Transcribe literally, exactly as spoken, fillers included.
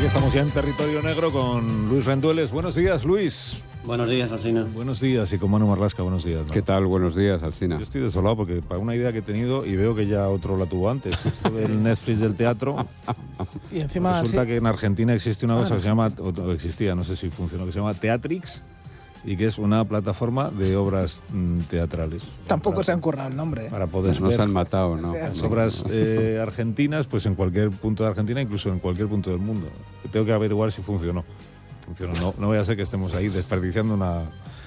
Aquí estamos ya en territorio negro con Luis Rendueles. Buenos días, Luis. Buenos días, Alsina. Buenos días, y con Manu Marlasca, buenos días, ¿no? ¿Qué tal? Buenos días, Alsina. Yo estoy desolado porque para una idea que he tenido, y veo que ya otro la tuvo antes, esto del Netflix del teatro, y encima resulta sí. que en Argentina existe una cosa Ah, que se llama, o existía, no sé si funcionó, que se llama Teatrix, y que es una plataforma de obras mm, teatrales. Tampoco para, se han currado el nombre. ¿eh? Para poder No ver se han matado, ¿no? las No, obras eh, argentinas, pues en cualquier punto de Argentina, incluso en cualquier punto del mundo. Tengo que averiguar si funcionó. Funcionó. No, no voy a ser que estemos ahí desperdiciando una